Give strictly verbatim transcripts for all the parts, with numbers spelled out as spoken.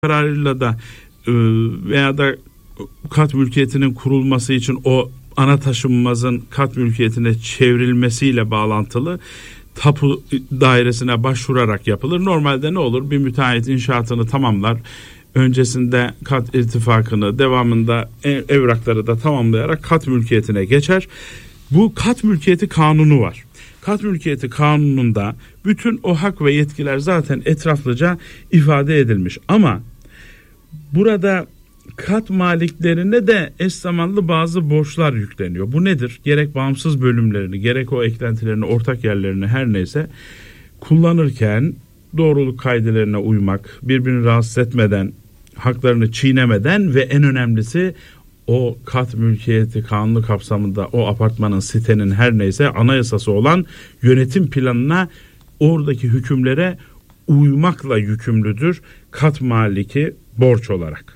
kararıyla da e, veya da kat mülkiyetinin kurulması için o ana taşınmazın kat mülkiyetine çevrilmesiyle bağlantılı tapu dairesine başvurarak yapılır. Normalde ne olur? Bir müteahhit inşaatını tamamlar. Öncesinde kat irtifakını, devamında ev, evrakları da tamamlayarak kat mülkiyetine geçer. Bu kat mülkiyeti kanunu var. Kat mülkiyeti kanununda bütün o hak ve yetkiler zaten etraflıca ifade edilmiş. Ama burada kat maliklerine de eş zamanlı bazı borçlar yükleniyor. Bu nedir? Gerek bağımsız bölümlerini, gerek o eklentilerini, ortak yerlerini her neyse kullanırken doğruluk kaidelerine uymak, birbirini rahatsız etmeden, haklarını çiğnemeden ve en önemlisi o kat mülkiyeti kanunu kapsamında o apartmanın, sitenin her neyse anayasası olan yönetim planına, oradaki hükümlere uymakla yükümlüdür kat maliki borç olarak.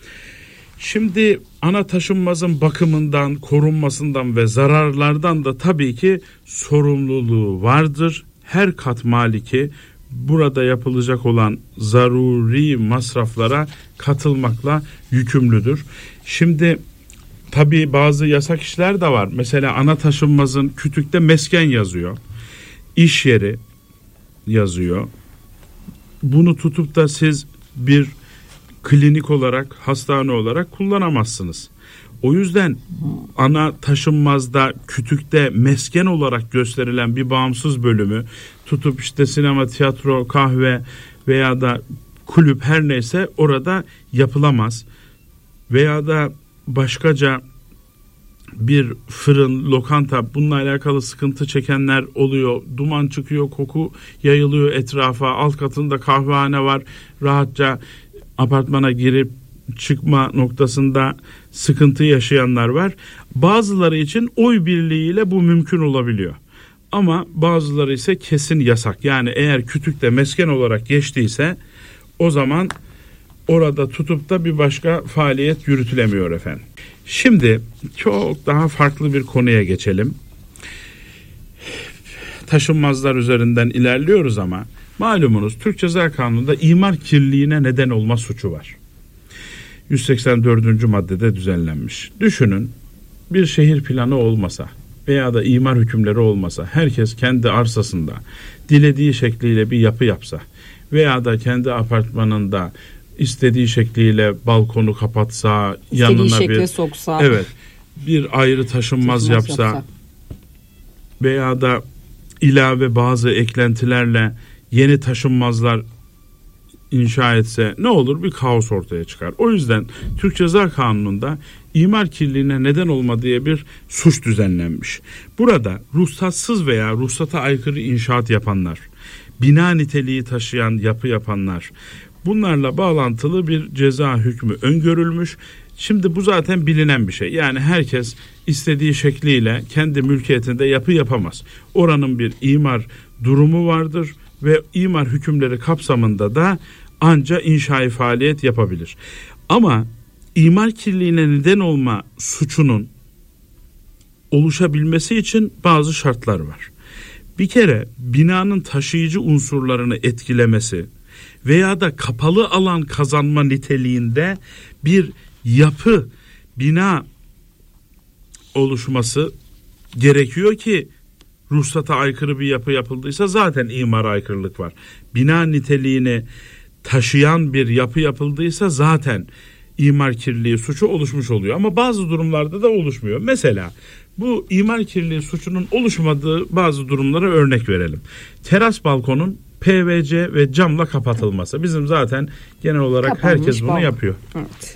Şimdi ana taşınmazın bakımından, korunmasından ve zararlardan da tabii ki sorumluluğu vardır. Her kat maliki burada yapılacak olan zaruri masraflara katılmakla yükümlüdür. Şimdi tabii bazı yasak işler de var. Mesela ana taşınmazın kütükte mesken yazıyor. İş yeri yazıyor. Bunu tutup da siz bir klinik olarak, hastane olarak kullanamazsınız. O yüzden ana taşınmazda kütükte mesken olarak gösterilen bir bağımsız bölümü tutup işte sinema, tiyatro, kahve veya da kulüp her neyse orada yapılamaz. Veya da başkaca bir fırın, lokanta, bununla alakalı sıkıntı çekenler oluyor. Duman çıkıyor, koku yayılıyor etrafa. Alt katında kahvehane var. Rahatça apartmana girip çıkma noktasında sıkıntı yaşayanlar var. Bazıları için oy birliğiyle bu mümkün olabiliyor. Ama bazıları ise kesin yasak. Yani eğer kütükte mesken olarak geçtiyse o zaman orada tutup da bir başka faaliyet yürütülemiyor efendim. Şimdi çok daha farklı bir konuya geçelim. Taşınmazlar üzerinden ilerliyoruz ama malumunuz Türk Ceza Kanunu'nda imar kirliliğine neden olma suçu var. yüz seksen dördüncü maddede düzenlenmiş. Düşünün, bir şehir planı olmasa veya da imar hükümleri olmasa, herkes kendi arsasında dilediği şekliyle bir yapı yapsa veya da kendi apartmanında istediği şekliyle balkonu kapatsa, İstediği yanına bir soksa, evet bir ayrı taşınmaz yapsa, yapsa veya da ilave bazı eklentilerle yeni taşınmazlar inşa etse ne olur? Bir kaos ortaya çıkar. O yüzden Türk Ceza Kanunu'nda imar kirliliğine neden olma diye bir suç düzenlenmiş. Burada ruhsatsız veya ruhsata aykırı inşaat yapanlar, bina niteliği taşıyan yapı yapanlar, bunlarla bağlantılı bir ceza hükmü öngörülmüş. Şimdi bu zaten bilinen bir şey. Yani herkes istediği şekliyle kendi mülkiyetinde yapı yapamaz. Oranın bir imar durumu vardır ve imar hükümleri kapsamında da anca inşai faaliyet yapabilir. Ama imar kirliliğine neden olma suçunun oluşabilmesi için bazı şartlar var. Bir kere binanın taşıyıcı unsurlarını etkilemesi veya da kapalı alan kazanma niteliğinde bir yapı, bina oluşması gerekiyor ki ruhsata aykırı bir yapı yapıldıysa zaten imara aykırılık var. Bina niteliğini taşıyan bir yapı yapıldıysa zaten imar kirliliği suçu oluşmuş oluyor. Ama bazı durumlarda da oluşmuyor. Mesela bu imar kirliliği suçunun oluşmadığı bazı durumlara örnek verelim. Teras balkonun P V C ve camla kapatılması. Bizim zaten genel olarak kapanmış herkes bunu balkon yapıyor. Evet.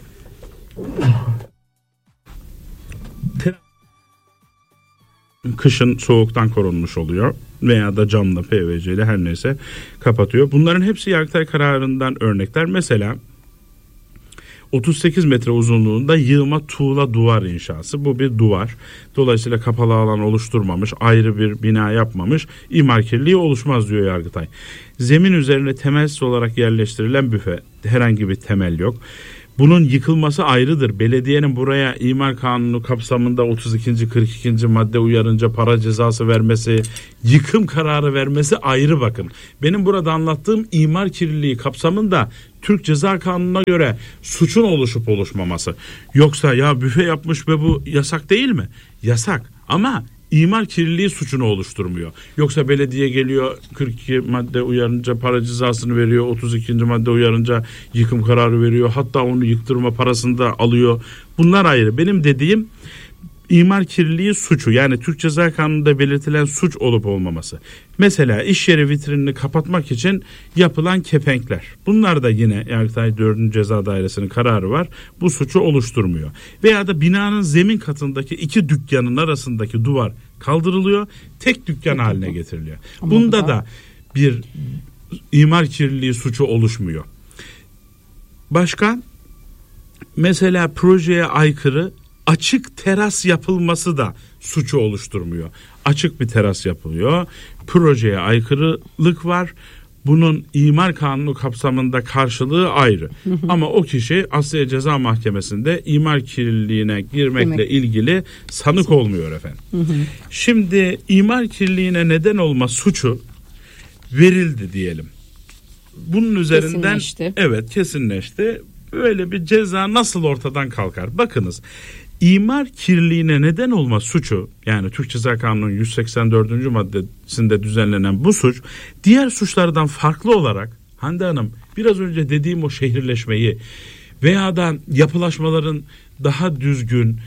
Kışın soğuktan korunmuş oluyor veya da camla, P V C ile her neyse kapatıyor. Bunların hepsi Yargıtay kararından örnekler. Mesela otuz sekiz metre uzunluğunda yığma tuğla duvar inşası. Bu bir duvar. Dolayısıyla kapalı alan oluşturmamış, ayrı bir bina yapmamış. İmar kirliliği oluşmaz diyor Yargıtay. Zemin üzerine temelsiz olarak yerleştirilen büfe. Herhangi bir temel yok. Bunun yıkılması ayrıdır. Belediyenin buraya imar kanunu kapsamında otuz ikinci kırk ikinci madde uyarınca para cezası vermesi, yıkım kararı vermesi ayrı bakın. Benim burada anlattığım imar kirliliği kapsamında Türk Ceza Kanunu'na göre suçun oluşup oluşmaması. Yoksa ya büfe yapmış ve bu yasak değil mi? Yasak ama imar kirliliği suçunu oluşturmuyor. Yoksa belediye geliyor kırk iki madde uyarınca para cezasını veriyor, otuz ikinci madde uyarınca yıkım kararı veriyor. Hatta onu yıktırma parasını da alıyor. Bunlar ayrı. Benim dediğim imar kirliliği suçu, yani Türk Ceza Kanunu'nda belirtilen suç olup olmaması. Mesela iş yeri vitrinini kapatmak için yapılan kepenkler. Bunlar da yine Yargıtay dördüncü Ceza Dairesi'nin kararı var. Bu suçu oluşturmuyor. Veya da binanın zemin katındaki iki dükkanın arasındaki duvar kaldırılıyor. Tek dükkan haline getiriliyor. Bunda da bir imar kirliliği suçu oluşmuyor. Başka? Mesela projeye aykırı açık teras yapılması da suçu oluşturmuyor. Açık bir teras yapılıyor. Projeye aykırılık var. Bunun imar kanunu kapsamında karşılığı ayrı. Ama o kişi Asliye Ceza Mahkemesi'nde imar kirliliğine girmekle Demek. ilgili sanık olmuyor efendim. Hı hı. Şimdi imar kirliliğine neden olma suçu verildi diyelim. Bunun üzerinden kesinleşti. Evet kesinleşti. Böyle bir ceza nasıl ortadan kalkar? Bakınız. İmar kirliliğine neden olma suçu, yani Türk Ceza Kanunu'nun yüz seksen dördüncü maddesinde düzenlenen bu suç diğer suçlardan farklı olarak Hande Hanım biraz önce dediğim o şehirleşmeyi veya da yapılaşmaların daha düzgün,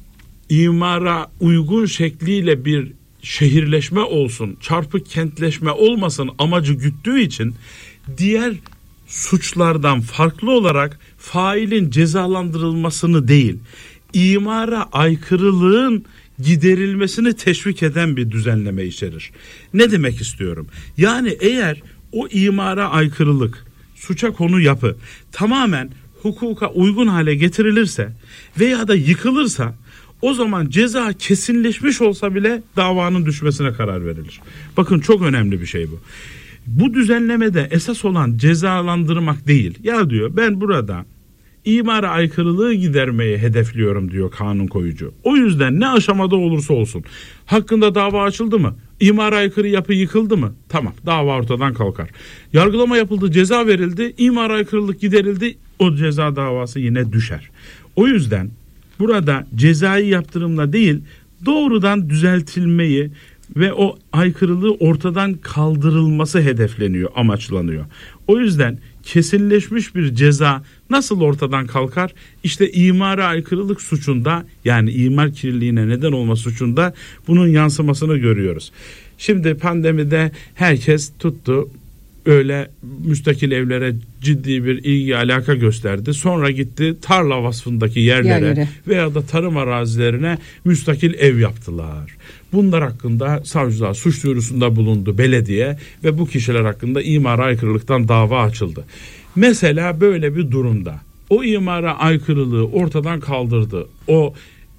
imara uygun şekliyle bir şehirleşme olsun, çarpık kentleşme olmasın amacı güttüğü için diğer suçlardan farklı olarak failin cezalandırılmasını değil, imara aykırılığın giderilmesini teşvik eden bir düzenleme içerir. Ne demek istiyorum? Yani eğer o imara aykırılık, suça konu yapı tamamen hukuka uygun hale getirilirse veya da yıkılırsa, o zaman ceza kesinleşmiş olsa bile davanın düşmesine karar verilir. Bakın çok önemli bir şey bu. Bu düzenlemede esas olan cezalandırmak değil. Ya diyor ben burada imara aykırılığı gidermeyi hedefliyorum diyor kanun koyucu. O yüzden ne aşamada olursa olsun hakkında dava açıldı mı? İmara aykırı yapı yıkıldı mı? Tamam, dava ortadan kalkar. Yargılama yapıldı, ceza verildi, imara aykırılık giderildi, o ceza davası yine düşer. O yüzden burada cezai yaptırımla değil, doğrudan düzeltilmeyi ve o aykırılığı ortadan kaldırılması hedefleniyor, amaçlanıyor. O yüzden kesinleşmiş bir ceza nasıl ortadan kalkar? İşte imara aykırılık suçunda, yani imar kirliliğine neden olma suçunda bunun yansımasını görüyoruz. Şimdi pandemide herkes tuttu öyle müstakil evlere ciddi bir ilgi alaka gösterdi. Sonra gitti tarla vasfındaki yerlere Yerleri. veya da tarım arazilerine müstakil ev yaptılar. Bunlar hakkında savcılığa suç duyurusunda bulundu belediye ve bu kişiler hakkında imara aykırılıktan dava açıldı. Mesela böyle bir durumda o imara aykırılığı ortadan kaldırdı. O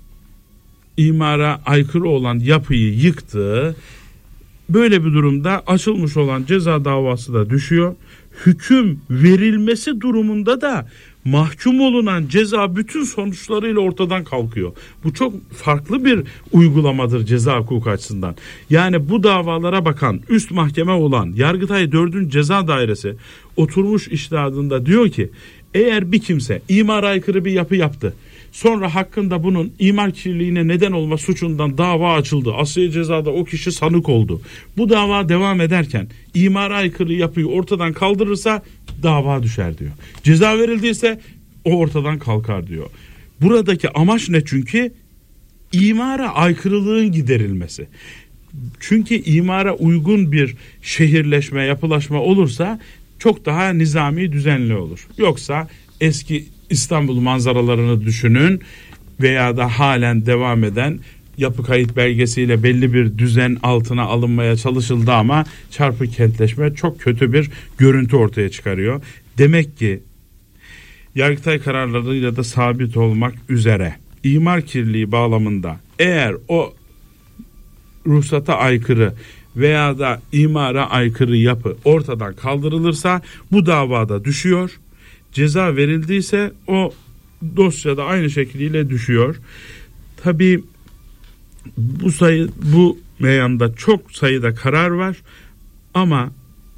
imara aykırı olan yapıyı yıktı. Böyle bir durumda açılmış olan ceza davası da düşüyor. Hüküm verilmesi durumunda da mahkum olunan ceza bütün sonuçlarıyla ortadan kalkıyor. Bu çok farklı bir uygulamadır ceza hukuku açısından. Yani bu davalara bakan üst mahkeme olan Yargıtay dördüncü Ceza Dairesi oturmuş içtihadında diyor ki eğer bir kimse imara aykırı bir yapı yaptı, sonra hakkında bunun imar kirliliğine neden olma suçundan dava açıldı, asliye cezada o kişi sanık oldu, bu dava devam ederken imara aykırı yapıyı ortadan kaldırırsa dava düşer diyor. Ceza verildiyse o ortadan kalkar diyor. Buradaki amaç ne? Çünkü imara aykırılığın giderilmesi. Çünkü imara uygun bir şehirleşme, yapılaşma olursa çok daha nizami, düzenli olur. Yoksa eski İstanbul manzaralarını düşünün veya da halen devam eden yapı kayıt belgesiyle belli bir düzen altına alınmaya çalışıldı ama çarpık kentleşme çok kötü bir görüntü ortaya çıkarıyor. Demek ki Yargıtay kararlarıyla da sabit olmak üzere imar kirliliği bağlamında eğer o ruhsata aykırı veya da imara aykırı yapı ortadan kaldırılırsa bu davada düşüyor. ceza verildiyse o dosyada aynı şekliyle düşüyor. Tabii bu sayı bu meyanda çok sayıda karar var ama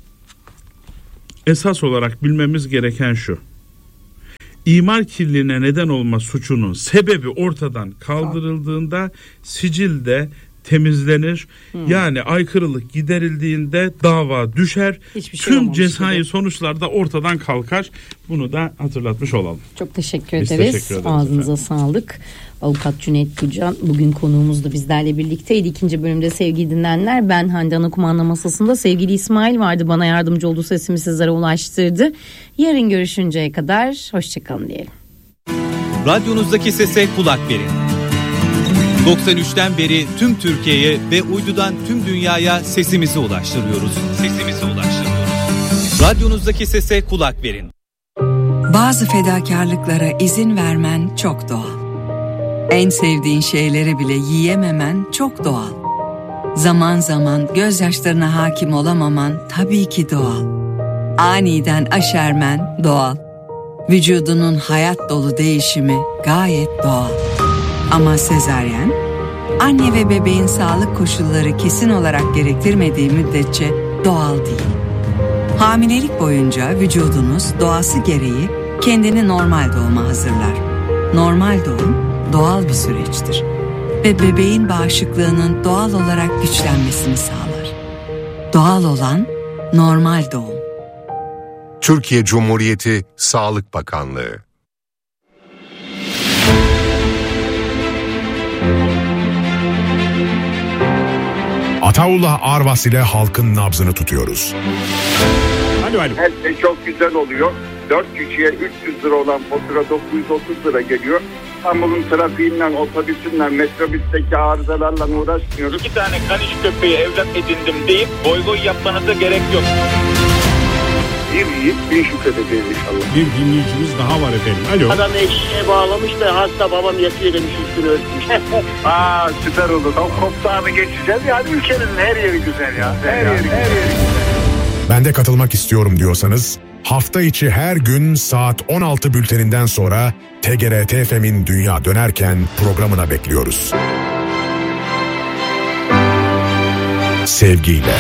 esas olarak bilmemiz gereken şu: İmar kirliliğine neden olma suçunun sebebi ortadan kaldırıldığında sicilde temizlenir. Hmm. Yani aykırılık giderildiğinde dava düşer. Şey Tüm cezai gibi. Sonuçlar da ortadan kalkar. Bunu da hatırlatmış olalım. Çok teşekkür Biz ederiz. Teşekkür ederiz. Ağzınıza efendim. Sağlık. Avukat Cüneyt Tucan bugün konuğumuz da bizlerle birlikteydi. İkinci bölümde sevgili dinleyenler, ben Hande Ana kumanda masasında sevgili İsmail vardı. Bana yardımcı oldu, sesimi sizlere ulaştırdı. Yarın görüşünceye kadar hoşçakalın diyelim. Radyonuzdaki sese kulak verin. doksan üçten beri tüm Türkiye'ye ve uydudan tüm dünyaya sesimizi ulaştırıyoruz. Sesimizi ulaştırıyoruz. Radyonuzdaki sese kulak verin. Bazı fedakarlıklara izin vermen çok doğal. En sevdiğin şeyleri bile yiyememen çok doğal. Zaman zaman gözyaşlarına hakim olamaman tabii ki doğal. Aniden aşermen doğal. Vücudunun hayat dolu değişimi gayet doğal. Ama sezaryen, anne ve bebeğin sağlık koşulları kesin olarak gerektirmediği müddetçe doğal değil. Hamilelik boyunca vücudunuz doğası gereği kendini normal doğuma hazırlar. Normal doğum doğal bir süreçtir ve bebeğin bağışıklığının doğal olarak güçlenmesini sağlar. Doğal olan normal doğum. Türkiye Cumhuriyeti Sağlık Bakanlığı. Ataullah Arvas ile halkın nabzını tutuyoruz. Alo, alo. Her şey çok güzel oluyor. Dört kişiye üç yüz lira olan fatura dokuz yüz otuz lira geliyor. İstanbul'un trafiğinden, otobüsünden, metrobüsteki arızalarla uğraşmıyoruz. İki tane kaniş köpeği evlat edindim deyip boy boy yapmanıza gerek yok. Bir yiyip bir şükredeceğiz inşallah. Bir dinleyicimiz daha var efendim. Alo. Adam eşeğe bağlamış da hasta babam yatıyor demiş, üstünü örtmüş. Aa süper oldu. Tam koptağını geçeceğiz. Yani ülkenin her yeri güzel ya. Her, her yeri, her yeri güzel. Ben de katılmak istiyorum diyorsanız hafta içi her gün saat on altı bülteninden sonra T G R T F M'in Dünya Dönerken programına bekliyoruz. Sevgiyle.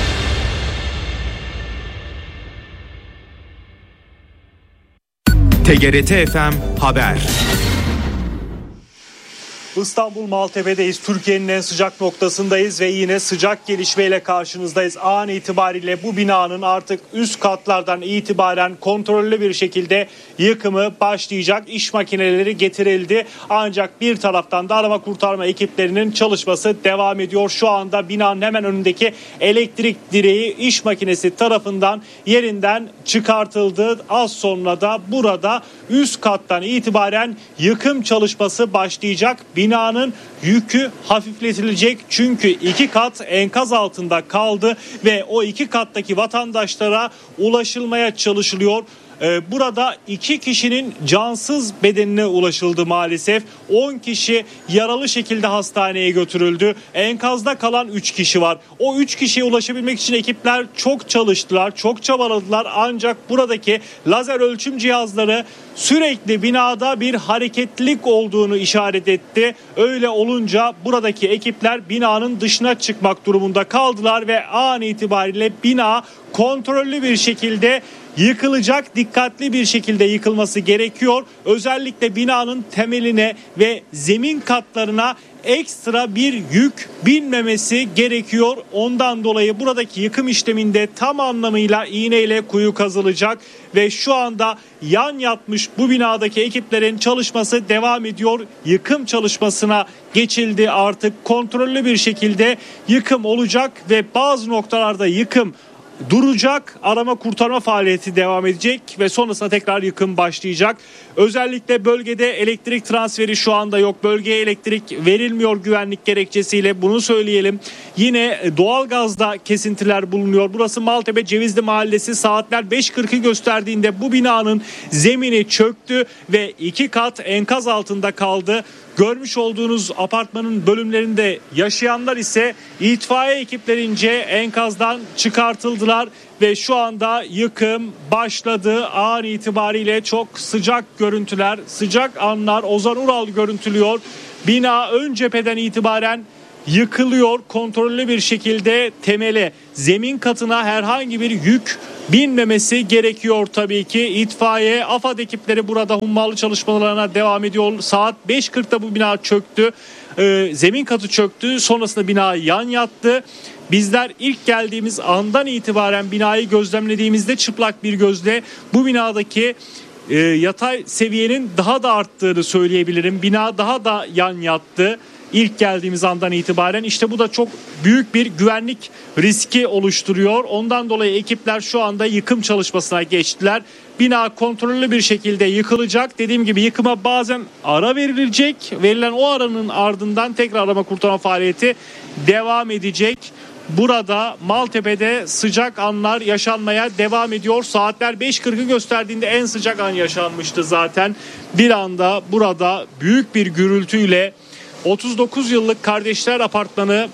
T G R T F M Haber. İstanbul Maltepe'deyiz. Türkiye'nin en sıcak noktasındayız ve yine sıcak gelişmeyle karşınızdayız. An itibariyle bu binanın artık üst katlardan itibaren kontrollü bir şekilde yıkımı başlayacak. İş makineleri getirildi. Ancak bir taraftan da arama kurtarma ekiplerinin çalışması devam ediyor. Şu anda binanın hemen önündeki elektrik direği iş makinesi tarafından yerinden çıkartıldı. Az sonra da burada üst kattan itibaren yıkım çalışması başlayacak. Binanın yükü hafifletilecek çünkü iki kat enkaz altında kaldı ve o iki kattaki vatandaşlara ulaşılmaya çalışılıyor. Burada iki kişinin cansız bedenine ulaşıldı maalesef. on kişi yaralı şekilde hastaneye götürüldü. Enkazda kalan üç kişi var. O üç kişiye ulaşabilmek için ekipler çok çalıştılar, çok çabaladılar. Ancak buradaki lazer ölçüm cihazları sürekli binada bir hareketlilik olduğunu işaret etti. Öyle olunca buradaki ekipler binanın dışına çıkmak durumunda kaldılar ve an itibariyle bina kontrollü bir şekilde yıkılacak, dikkatli bir şekilde yıkılması gerekiyor. Özellikle binanın temeline ve zemin katlarına ekstra bir yük binmemesi gerekiyor. Ondan dolayı buradaki yıkım işleminde tam anlamıyla iğneyle kuyu kazılacak ve şu anda yan yatmış bu binadaki ekiplerin çalışması devam ediyor. Yıkım çalışmasına geçildi, artık kontrollü bir şekilde yıkım olacak ve bazı noktalarda yıkım duracak, arama kurtarma faaliyeti devam edecek ve sonrasında tekrar yıkım başlayacak. Özellikle bölgede elektrik transferi şu anda yok. Bölgeye elektrik verilmiyor güvenlik gerekçesiyle, bunu söyleyelim. Yine doğalgazda kesintiler bulunuyor. Burası Maltepe Cevizli Mahallesi, saatler beş kırkı gösterdiğinde bu binanın zemini çöktü ve iki kat enkaz altında kaldı. Görmüş olduğunuz apartmanın bölümlerinde yaşayanlar ise itfaiye ekiplerince enkazdan çıkartıldı. aldılar ve şu anda yıkım başladı. An itibariyle çok sıcak görüntüler, sıcak anlar Ozan Ural görüntülüyor. Bina ön cepheden itibaren yıkılıyor kontrollü bir şekilde temele. Zemin katına herhangi bir yük binmemesi gerekiyor tabii ki. İtfaiye, AFAD ekipleri burada hummalı çalışmalarına devam ediyor. Saat beş kırkta bu bina çöktü. Ee, zemin katı çöktü. Sonrasında bina yan yattı. Bizler ilk geldiğimiz andan itibaren binayı gözlemlediğimizde çıplak bir gözle bu binadaki e, yatay seviyenin daha da arttığını söyleyebilirim. Bina daha da yan yattı. İlk geldiğimiz andan itibaren işte bu da çok büyük bir güvenlik riski oluşturuyor. Ondan dolayı ekipler şu anda yıkım çalışmasına geçtiler. Bina kontrollü bir şekilde yıkılacak. Dediğim gibi yıkıma bazen ara verilecek. Verilen o aranın ardından tekrar arama kurtarma faaliyeti devam edecek. Burada Maltepe'de sıcak anlar yaşanmaya devam ediyor. Saatler beş kırkı gösterdiğinde en sıcak an yaşanmıştı zaten. Bir anda burada büyük bir gürültüyle otuz dokuz yıllık Kardeşler Apartmanı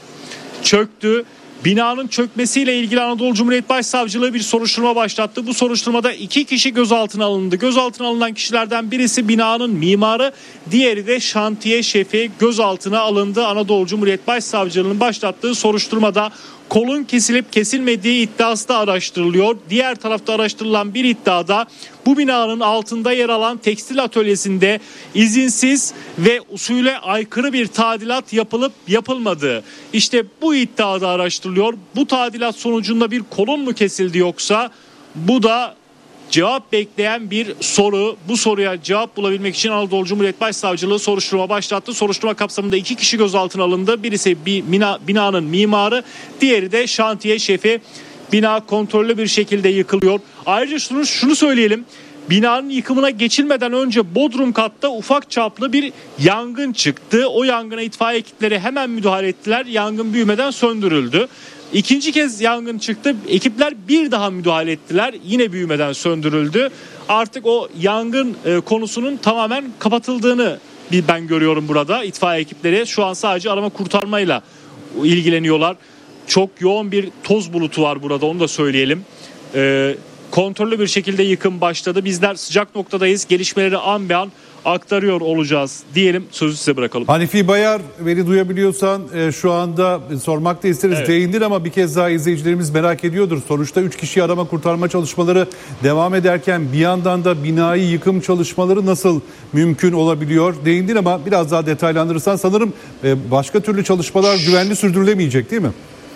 çöktü. Binanın çökmesiyle ilgili Anadolu Cumhuriyet Başsavcılığı bir soruşturma başlattı. Bu soruşturmada iki kişi gözaltına alındı. Gözaltına alınan kişilerden birisi binanın mimarı, diğeri de şantiye şefi gözaltına alındı. Anadolu Cumhuriyet Başsavcılığı'nın başlattığı soruşturmada kolun kesilip kesilmediği iddiası da araştırılıyor. Diğer tarafta araştırılan bir iddiada bu binanın altında yer alan tekstil atölyesinde izinsiz ve usule aykırı bir tadilat yapılıp yapılmadığı. İşte bu iddiada araştırılıyor. Bu tadilat sonucunda bir kolun mu kesildi yoksa? Bu da cevap bekleyen bir soru. Bu soruya cevap bulabilmek için Anadolu Cumhuriyet Başsavcılığı soruşturma başlattı. Soruşturma kapsamında iki kişi gözaltına alındı. Birisi bir bina, binanın mimarı, diğeri de şantiye şefi. Bina kontrollü bir şekilde yıkılıyor. Ayrıca şunu, şunu söyleyelim. Binanın yıkımına geçilmeden önce bodrum katta ufak çaplı bir yangın çıktı. O yangına itfaiye ekipleri hemen müdahale ettiler. Yangın büyümeden söndürüldü. İkinci kez yangın çıktı. Ekipler bir daha müdahale ettiler. Yine büyümeden söndürüldü. Artık o yangın e, konusunun tamamen kapatıldığını bir ben görüyorum burada. İtfaiye ekipleri şu an sadece arama kurtarmayla ilgileniyorlar. Çok yoğun bir toz bulutu var burada, onu da söyleyelim. E, kontrollü bir şekilde yıkım başladı. Bizler sıcak noktadayız. Gelişmeleri an be an aktarıyor olacağız diyelim, sözü size bırakalım. Hanifi Bayar, beni duyabiliyorsan e, şu anda sormak da isteriz. Evet. Değindin ama bir kez daha izleyicilerimiz merak ediyordur. Sonuçta üç kişi arama kurtarma çalışmaları devam ederken bir yandan da binayı yıkım çalışmaları nasıl mümkün olabiliyor? Değindin ama biraz daha detaylandırırsan sanırım e, başka türlü çalışmalar güvenli sürdürülemeyecek değil mi?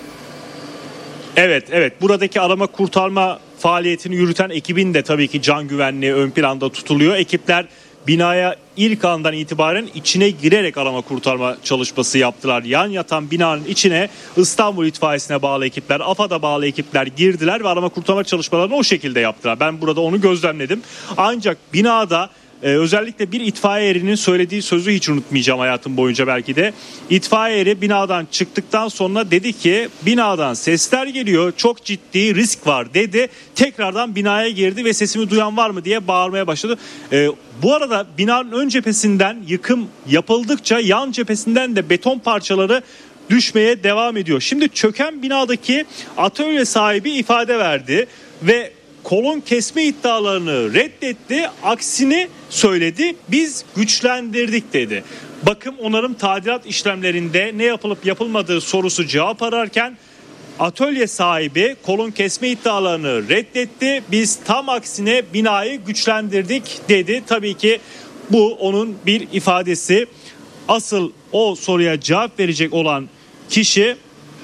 Evet, evet. Buradaki arama kurtarma faaliyetini yürüten ekibin de tabii ki can güvenliği ön planda tutuluyor. Ekipler binaya ilk andan itibaren içine girerek arama kurtarma çalışması yaptılar. Yan yatan binanın içine İstanbul İtfaiyesi'ne bağlı ekipler, AFAD'a bağlı ekipler girdiler ve arama kurtarma çalışmalarını o şekilde yaptılar. Ben burada onu gözlemledim. Ancak binada Ee, özellikle bir itfaiye erinin söylediği sözü hiç unutmayacağım hayatım boyunca belki de. İtfaiye eri binadan çıktıktan sonra dedi ki binadan sesler geliyor, çok ciddi risk var dedi. Tekrardan binaya girdi ve sesimi duyan var mı diye bağırmaya başladı. Ee, bu arada binanın ön cephesinden yıkım yapıldıkça yan cephesinden de beton parçaları düşmeye devam ediyor. Şimdi çöken binadaki atölye sahibi ifade verdi ve kolon kesme iddialarını reddetti, aksini söyledi. Biz güçlendirdik dedi. Bakım, onarım, tadilat işlemlerinde ne yapılıp yapılmadığı sorusu cevap ararken atölye sahibi kolon kesme iddialarını reddetti. Biz tam aksine binayı güçlendirdik dedi. Tabii ki bu onun bir ifadesi. Asıl o soruya cevap verecek olan kişi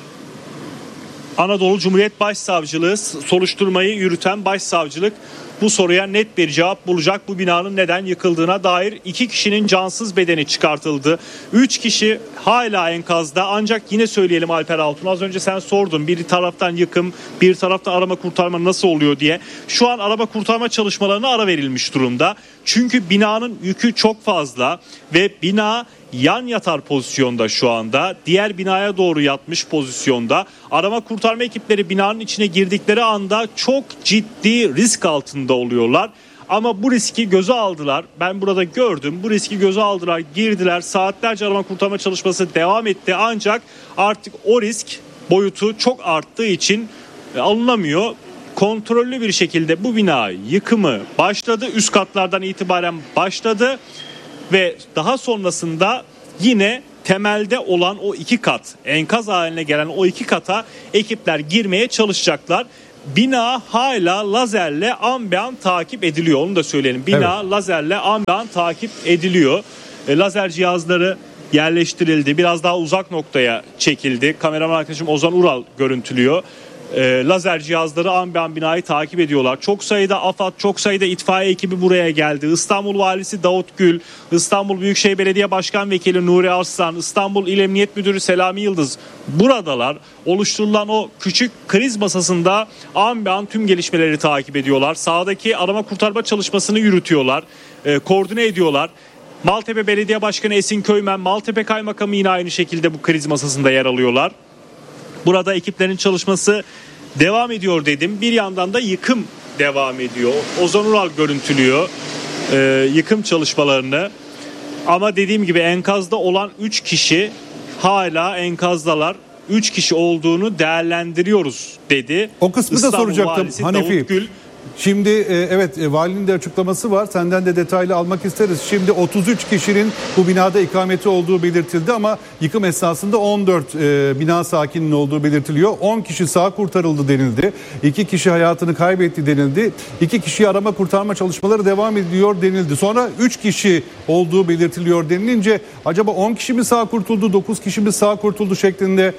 Anadolu Cumhuriyet Başsavcılığı, soruşturmayı yürüten başsavcılık bu soruya net bir cevap bulacak. Bu binanın neden yıkıldığına dair iki kişinin cansız bedeni çıkartıldı. Üç kişi hala enkazda, ancak yine söyleyelim Alper Altun, az önce sen sordun bir taraftan yıkım bir taraftan arama kurtarma nasıl oluyor diye. Şu an arama kurtarma çalışmalarına ara verilmiş durumda. Çünkü binanın yükü çok fazla ve bina yan yatar pozisyonda şu anda. Diğer binaya doğru yatmış pozisyonda. Arama kurtarma ekipleri binanın içine girdikleri anda çok ciddi risk altında oluyorlar. Ama bu riski göze aldılar. Ben burada gördüm. Bu riski göze aldılar, girdiler. Saatlerce arama kurtarma çalışması devam etti. Ancak artık o risk boyutu çok arttığı için alınamıyor. Kontrollü bir şekilde bu bina yıkımı başladı. Üst katlardan itibaren başladı ve daha sonrasında yine temelde olan o iki kat, enkaz haline gelen o iki kata ekipler girmeye çalışacaklar. Bina hala lazerle an be an takip ediliyor. Onu da söyleyelim. Bina evet. lazerle an be an takip ediliyor. E, lazer cihazları yerleştirildi. Biraz daha uzak noktaya çekildi. Kameraman arkadaşım Ozan Ural görüntülüyor. E, lazer cihazları an be an binayı takip ediyorlar. Çok sayıda AFAD, çok sayıda itfaiye ekibi buraya geldi. İstanbul Valisi Davut Gül, İstanbul Büyükşehir Belediye Başkan Vekili Nuri Arslan, İstanbul İl Emniyet Müdürü Selami Yıldız buradalar. Oluşturulan o küçük kriz masasında an be an tüm gelişmeleri takip ediyorlar. Sahadaki arama kurtarma çalışmasını yürütüyorlar, e, koordine ediyorlar. Maltepe Belediye Başkanı Esin Köymen, Maltepe Kaymakamı yine aynı şekilde bu kriz masasında yer alıyorlar. Burada ekiplerin çalışması devam ediyor dedim. Bir yandan da yıkım devam ediyor. Ozan Ural görüntülüyor e, yıkım çalışmalarını. Ama dediğim gibi enkazda olan üç kişi hala enkazdalar. üç kişi olduğunu değerlendiriyoruz dedi. O kısmı İstanbul da soracaktım Valisi Hanefi. Davut Gül. Şimdi evet valinin de açıklaması var. Senden de detaylı almak isteriz. Şimdi otuz üç kişinin bu binada ikameti olduğu belirtildi ama yıkım esnasında on dört bina sakininin olduğu belirtiliyor. on kişi sağ kurtarıldı denildi. iki kişi hayatını kaybetti denildi. iki kişi arama kurtarma çalışmaları devam ediyor denildi. Sonra üç kişi olduğu belirtiliyor denilince acaba on kişi mi sağ kurtuldu, dokuz kişi mi sağ kurtuldu şeklinde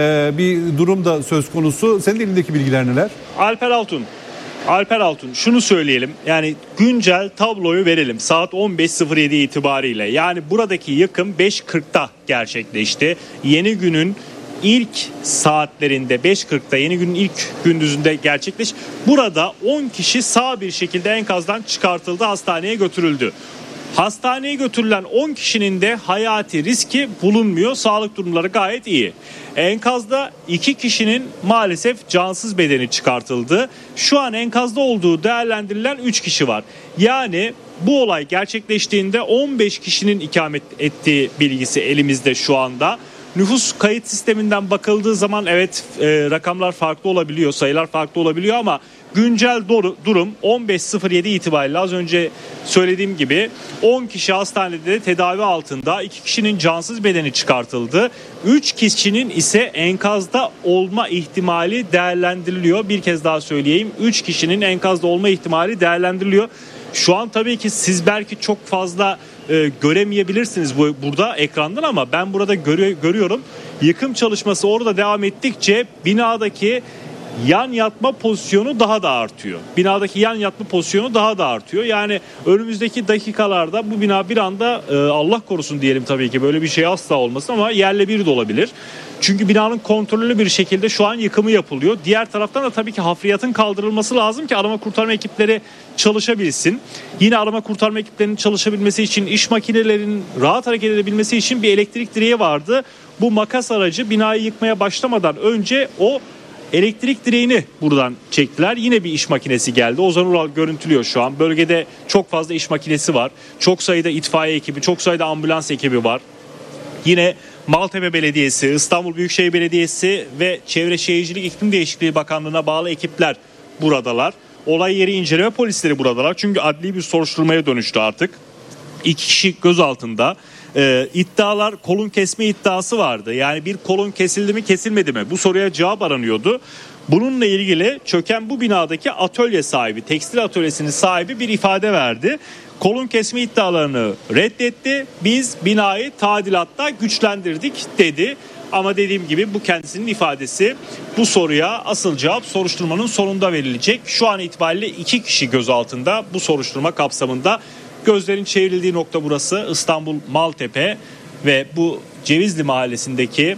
bir durum da söz konusu. Senin elindeki bilgiler neler? Alper Altun. Alper Altun şunu söyleyelim, yani güncel tabloyu verelim saat on beş sıfır yedi itibariyle, yani buradaki yıkım beş kırkta gerçekleşti. Yeni günün ilk saatlerinde beş kırkta yeni günün ilk gündüzünde gerçekleşti. Burada on kişi sağ bir şekilde enkazdan çıkartıldı, hastaneye götürüldü. Hastaneye götürülen on kişinin de hayati riski bulunmuyor. Sağlık durumları gayet iyi. Enkazda iki kişinin maalesef cansız bedeni çıkartıldı. Şu an enkazda olduğu değerlendirilen üç kişi var. Yani bu olay gerçekleştiğinde on beş kişinin ikamet ettiği bilgisi elimizde şu anda. Nüfus kayıt sisteminden bakıldığı zaman evet e, rakamlar farklı olabiliyor, sayılar farklı olabiliyor ama güncel doğru, durum on beş sıfır yedi itibariyle az önce söylediğim gibi on kişi hastanede tedavi altında, iki kişinin cansız bedeni çıkartıldı. üç kişinin ise enkazda olma ihtimali değerlendiriliyor. Bir kez daha söyleyeyim, üç kişinin enkazda olma ihtimali değerlendiriliyor. Şu an tabii ki siz belki çok fazla e, göremeyebilirsiniz bu, burada ekrandan ama ben burada görü, görüyorum. Yıkım çalışması orada devam ettikçe binadaki yan yatma pozisyonu daha da artıyor. Binadaki yan yatma pozisyonu daha da artıyor. Yani önümüzdeki dakikalarda bu bina bir anda e, Allah korusun diyelim tabii ki böyle bir şey asla olmasın ama yerle bir de olabilir. Çünkü binanın kontrollü bir şekilde şu an yıkımı yapılıyor. Diğer taraftan da tabii ki hafriyatın kaldırılması lazım ki arama kurtarma ekipleri çalışabilsin. Yine arama kurtarma ekiplerinin çalışabilmesi için, iş makinelerinin rahat hareket edebilmesi için bir elektrik direği vardı. Bu makas aracı binayı yıkmaya başlamadan önce o elektrik direğini buradan çektiler. Yine bir iş makinesi geldi. Ozan Ural görüntülüyor şu an. Bölgede çok fazla iş makinesi var. Çok sayıda itfaiye ekibi, çok sayıda ambulans ekibi var. Yine Maltepe Belediyesi, İstanbul Büyükşehir Belediyesi ve Çevre Şehircilik İklim Değişikliği Bakanlığı'na bağlı ekipler buradalar. Olay yeri inceleme polisleri buradalar. Çünkü adli bir soruşturmaya dönüştü artık. İki kişi gözaltında. Ee, iddialar, kolun kesme iddiası vardı. Yani bir kolun kesildi mi kesilmedi mi? Bu soruya cevap aranıyordu. Bununla ilgili çöken bu binadaki atölye sahibi, tekstil atölyesinin sahibi bir ifade verdi. Kolun kesme iddialarını reddetti. Biz binayı tadilatta güçlendirdik dedi. Ama dediğim gibi bu kendisinin ifadesi. Bu soruya asıl cevap soruşturmanın sonunda verilecek. Şu an itibariyle iki kişi gözaltında bu soruşturma kapsamında. Gözlerin çevrildiği nokta burası, İstanbul Maltepe ve bu Cevizli mahallesindeki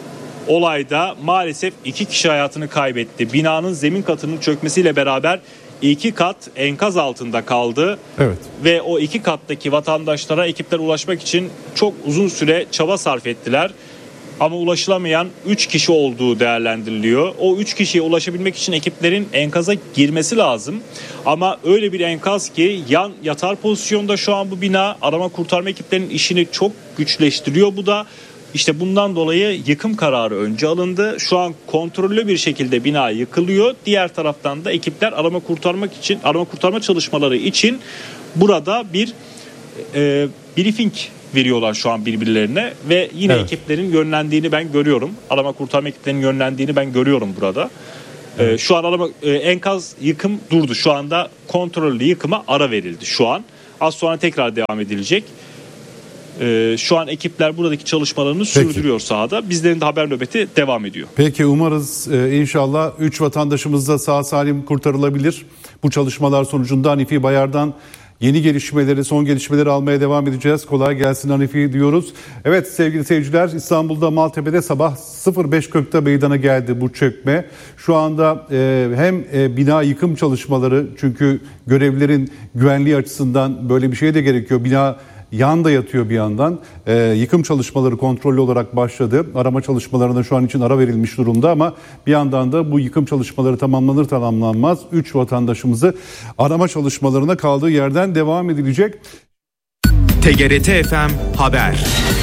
olayda maalesef iki kişi hayatını kaybetti. Binanın zemin katının çökmesiyle beraber iki kat enkaz altında kaldı. Evet. Ve o iki kattaki vatandaşlara ekipler ulaşmak için çok uzun süre çaba sarf ettiler. Ama ulaşılamayan üç kişi olduğu değerlendiriliyor. O üç kişiye ulaşabilmek için ekiplerin enkaza girmesi lazım. Ama öyle bir enkaz ki yan yatar pozisyonda şu an bu bina, arama kurtarma ekiplerinin işini çok güçleştiriyor bu da. İşte bundan dolayı yıkım kararı önce alındı. Şu an kontrollü bir şekilde bina yıkılıyor. Diğer taraftan da ekipler arama kurtarmak için arama kurtarma çalışmaları için burada bir e, briefing veriyorlar şu an birbirlerine ve yine evet. ekiplerin yönlendiğini ben görüyorum. Arama kurtarma ekiplerinin yönlendiğini ben görüyorum burada. Evet. Ee, şu an arama e, enkaz yıkım durdu. Şu anda kontrollü yıkıma ara verildi şu an. Az sonra tekrar devam edilecek. Ee, şu an ekipler buradaki çalışmalarını Peki. sürdürüyor sahada. Bizlerin de haber nöbeti devam ediyor. Peki umarız e, inşallah üç vatandaşımız da sağ salim kurtarılabilir. Bu çalışmalar sonucunda Hanifi Bayar'dan yeni gelişmeleri, son gelişmeleri almaya devam edeceğiz. Kolay gelsin Hanifi diyoruz. Evet sevgili seyirciler, İstanbul'da Maltepe'de sabah sıfır beş kırkta meydana geldi bu çökme. Şu anda e, hem e, bina yıkım çalışmaları, çünkü görevlilerin güvenliği açısından böyle bir şey de gerekiyor. Bina yan da yatıyor bir yandan. E, yıkım çalışmaları kontrollü olarak başladı. Arama çalışmalarına şu an için ara verilmiş durumda ama bir yandan da bu yıkım çalışmaları tamamlanır tamamlanmaz üç vatandaşımızı arama çalışmalarına kaldığı yerden devam edilecek. T G R T F M Haber.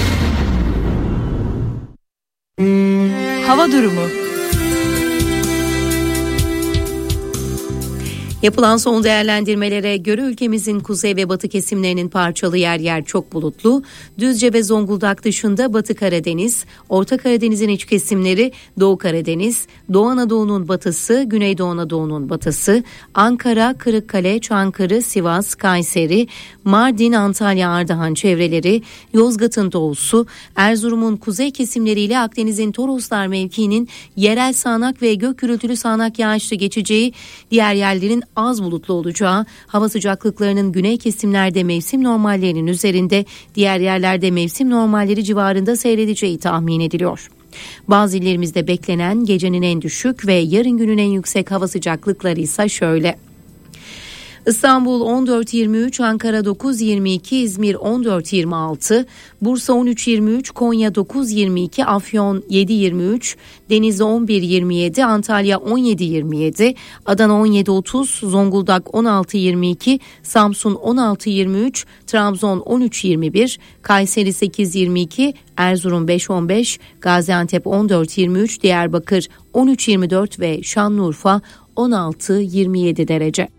Hava durumu. Yapılan son değerlendirmelere göre ülkemizin kuzey ve batı kesimlerinin parçalı yer yer çok bulutlu, Düzce ve Zonguldak dışında Batı Karadeniz, Orta Karadeniz'in iç kesimleri, Doğu Karadeniz, Doğu Anadolu'nun batısı, Güneydoğu Anadolu'nun batısı, Ankara, Kırıkkale, Çankırı, Sivas, Kayseri, Mardin, Antalya, Ardahan çevreleri, Yozgat'ın doğusu, Erzurum'un kuzey kesimleriyle Akdeniz'in Toroslar mevkiinin yerel sağanak ve gök gürültülü sağanak yağışlı geçeceği, diğer yerlerin az bulutlu olacağı, hava sıcaklıklarının güney kesimlerde mevsim normallerinin üzerinde, diğer yerlerde mevsim normalleri civarında seyredeceği tahmin ediliyor. Bazı illerimizde beklenen gecenin en düşük ve yarın günün en yüksek hava sıcaklıkları ise şöyle. İstanbul on dört yirmi üç, Ankara dokuz yirmi iki, İzmir on dört yirmi altı, Bursa on üç yirmi üç, Konya dokuz yirmi iki, Afyon yedi yirmi üç, Denizli on bir yirmi yedi, Antalya on yedi yirmi yedi, Adana on yedi otuz, Zonguldak on altı yirmi iki, Samsun on altı yirmi üç, Trabzon on üç yirmi bir, Kayseri sekiz yirmi iki, Erzurum beş on beş, Gaziantep on dört yirmi üç, Diyarbakır on üç yirmi dört ve Şanlıurfa on altı yirmi yedi derece.